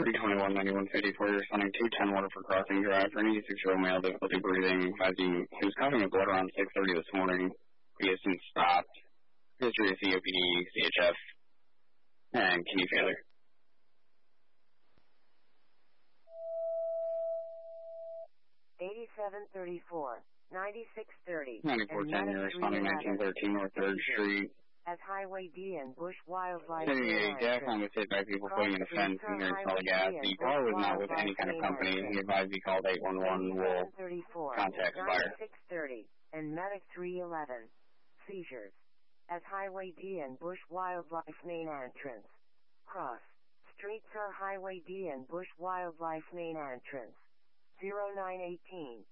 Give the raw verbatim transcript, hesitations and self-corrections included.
three twenty-one ninety-one fifty-four, you're responding two ten Waterford Crossing Drive for an eighty-six-year-old male, difficulty breathing, advising he was coughing up blood around six thirty this morning. He has since stopped. History of C O P D, C H F, and kidney failure. eighty-seven thirty-four, ninety-six thirty, ninety-four ten, you're responding nineteen thirteen North third Street. As Highway D and Bush Wildlife City a gas line was hit by people putting in a fence and hearing smell of gas. The car was not with any kind of company. He advised he called eight one one will contact fire. ninety-six thirty, and Medic three eleven. Seizures. As Highway D and Bush Wildlife main entrance. Cross. Streets are Highway D and Bush Wildlife main entrance. zero nine eighteen.